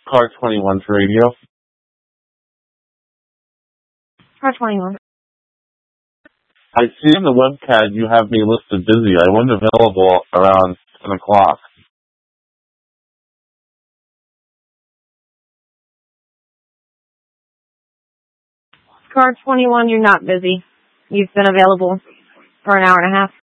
Car 21's radio. Car 21. I see in the webcam you have me listed busy. I wasn't available around 10 o'clock. Car 21, you're not busy. You've been available for an hour and a half.